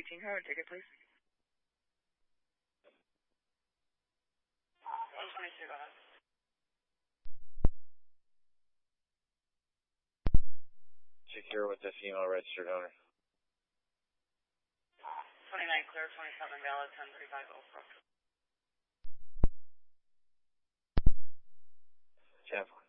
18 Howard, ticket please. 122, go ahead. Secure with the female registered owner. 29 clear, 27 valid, 1035 Oak Brook. 10-4.